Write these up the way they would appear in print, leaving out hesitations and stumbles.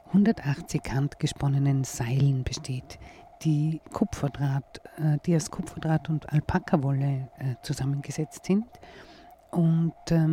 180 handgesponnenen Seilen besteht, die aus Kupferdraht und Alpakawolle zusammengesetzt sind und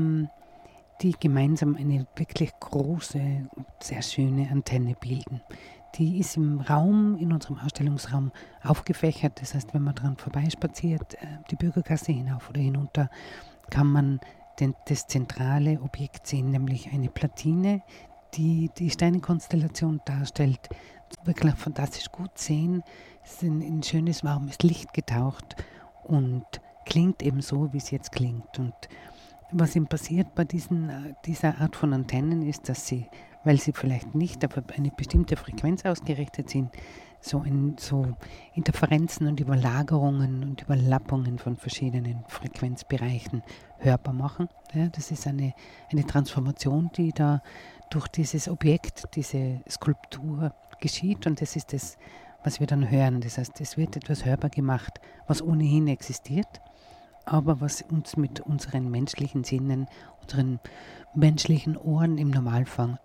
die gemeinsam eine wirklich große, sehr schöne Antenne bilden. Die ist in unserem Ausstellungsraum aufgefächert. Das heißt, wenn man dran vorbeispaziert, die Bürgergasse hinauf oder hinunter, kann man das zentrale Objekt sehen, nämlich eine Platine, die die Sternenkonstellation darstellt. Wirklich fantastisch gut sehen. Es ist in schönes, warmes Licht getaucht und klingt eben so, wie es jetzt klingt. Und was ihm passiert bei dieser Art von Antennen ist, dass sie, weil sie vielleicht nicht auf eine bestimmte Frequenz ausgerichtet sind, so Interferenzen und Überlagerungen und Überlappungen von verschiedenen Frequenzbereichen hörbar machen. Ja, das ist eine Transformation, die da durch dieses Objekt, diese Skulptur geschieht, und das ist das, was wir dann hören. Das heißt, es wird etwas hörbar gemacht, was ohnehin existiert, aber was uns mit unseren menschlichen Sinnen, unseren menschlichen Ohren im Normalfall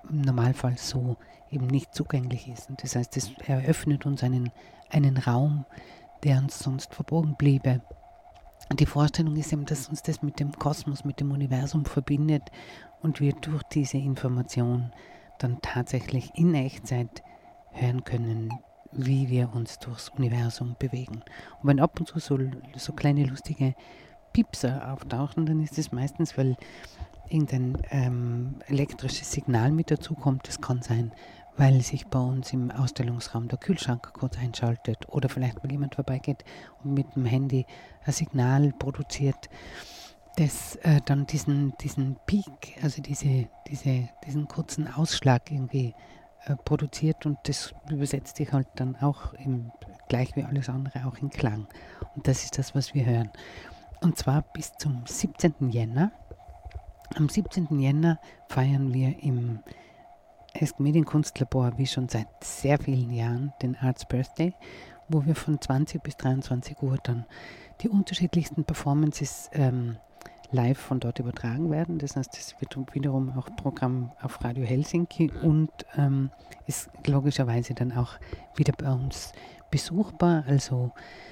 so eben nicht zugänglich ist. Und das heißt, es eröffnet uns einen Raum, der uns sonst verborgen bliebe. Und die Vorstellung ist eben, dass uns das mit dem Kosmos, mit dem Universum verbindet und wir durch diese Information dann tatsächlich in Echtzeit hören können, wie wir uns durchs Universum bewegen. Und wenn ab und zu so kleine lustige Piepser auftauchen, dann ist es meistens, weil irgendein elektrisches Signal mit dazu kommt. Das kann sein, weil sich bei uns im Ausstellungsraum der Kühlschrank kurz einschaltet oder vielleicht mal jemand vorbeigeht und mit dem Handy ein Signal produziert, das dann diesen Peak, also diesen kurzen Ausschlag irgendwie produziert, und das übersetzt sich halt dann auch gleich wie alles andere auch in Klang. Und das ist das, was wir hören. Und zwar bis zum 17. Jänner. Am 17. Jänner feiern wir im Esk Medienkunstlabor, wie schon seit sehr vielen Jahren, den Arts Birthday, wo wir von 20 bis 23 Uhr dann die unterschiedlichsten Performances live von dort übertragen werden. Das heißt, es wird wiederum auch Programm auf Radio Helsinki und ist logischerweise dann auch wieder bei uns besuchbar. Also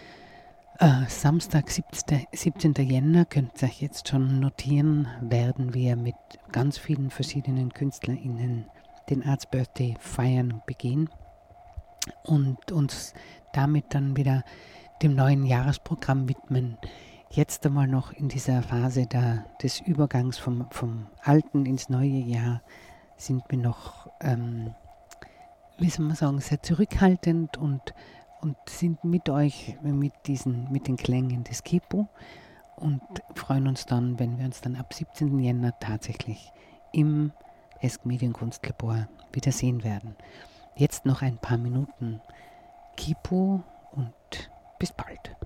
Samstag, 17. Jänner, könnt ihr euch jetzt schon notieren, werden wir mit ganz vielen verschiedenen KünstlerInnen den Arts Birthday feiern und begehen und uns damit dann wieder dem neuen Jahresprogramm widmen. Jetzt einmal noch in dieser Phase des Übergangs vom alten ins neue Jahr sind wir noch, wie soll man sagen, sehr zurückhaltend und sind mit euch, mit den Klängen des Kipu, und freuen uns dann, wenn wir uns dann ab 17. Jänner tatsächlich im Esk Medienkunstlabor wiedersehen werden. Jetzt noch ein paar Minuten Kipu und bis bald.